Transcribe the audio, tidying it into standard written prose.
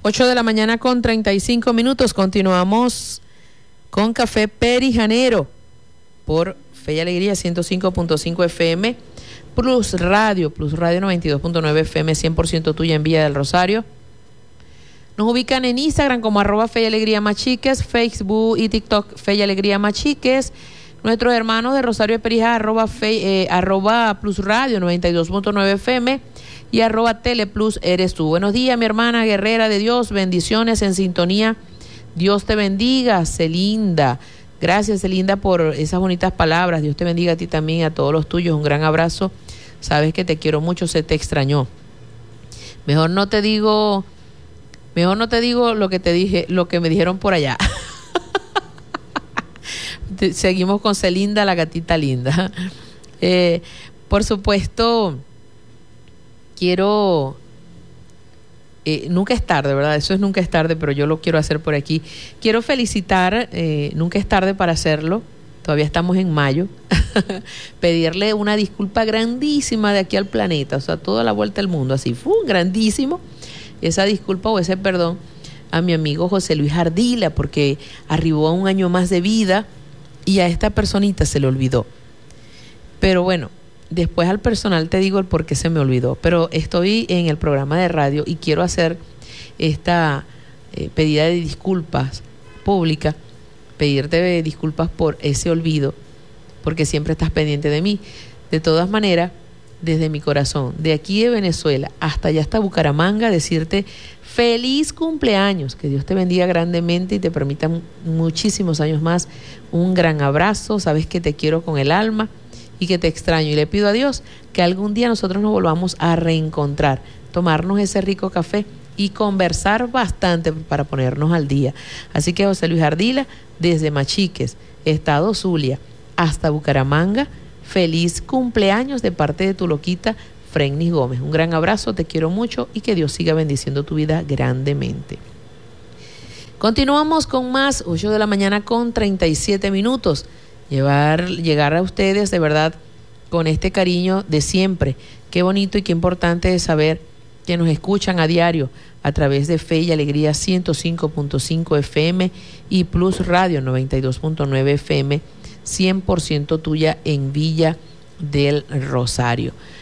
8 de la mañana con 35 minutos. Continuamos con Café Perijanero por Fe y Alegría 105.5 FM, Plus Radio 92.9 FM, 100% tuya en Villa del Rosario. Nos ubican en Instagram como @Fe y Alegría Machiques, Facebook y TikTok Fe y Alegría Machiques. Nuestros hermanos de Rosario de Perijá, @Plus Radio 92.9 FM y @Teleplus eres tú. Buenos días, mi hermana guerrera de Dios, bendiciones en sintonía. Dios te bendiga, Celinda. Gracias, Celinda, por esas bonitas palabras. Dios te bendiga a ti también, a todos los tuyos. Un gran abrazo. Sabes que te quiero mucho, se te extrañó. Mejor no te digo lo que te dije, lo que me dijeron por allá. Seguimos con Celinda, la gatita linda. Por supuesto, quiero... nunca es tarde, ¿verdad? Eso es nunca es tarde, pero yo lo quiero hacer por aquí. Quiero felicitar, nunca es tarde para hacerlo, todavía estamos en mayo, pedirle una disculpa grandísima de aquí al planeta, o sea, toda la vuelta al mundo, así, grandísimo, esa disculpa o ese perdón a mi amigo José Luis Ardila, porque arribó a un año más de vida y a esta personita se le olvidó. Pero bueno, después al personal te digo el por qué se me olvidó, pero estoy en el programa de radio y quiero hacer esta pedida de disculpas pública, pedirte disculpas por ese olvido, porque siempre estás pendiente de mí. De todas maneras, desde mi corazón, de aquí de Venezuela hasta allá hasta Bucaramanga, decirte feliz cumpleaños, que Dios te bendiga grandemente y te permita muchísimos años más. Un gran abrazo, sabes que te quiero con el alma y que te extraño, y le pido a Dios que algún día nosotros nos volvamos a reencontrar, tomarnos ese rico café y conversar bastante para ponernos al día. Así que José Luis Ardila, desde Machiques, Estado Zulia, hasta Bucaramanga, feliz cumpleaños de parte de tu loquita Frennis Gómez. Un gran abrazo, te quiero mucho y que Dios siga bendiciendo tu vida grandemente. Continuamos con más, 8 de la mañana con 37 minutos. Llegar a ustedes de verdad con este cariño de siempre. Qué bonito y qué importante es saber que nos escuchan a diario a través de Fe y Alegría 105.5 FM y Plus Radio 92.9 FM, 100% tuya en Villa del Rosario.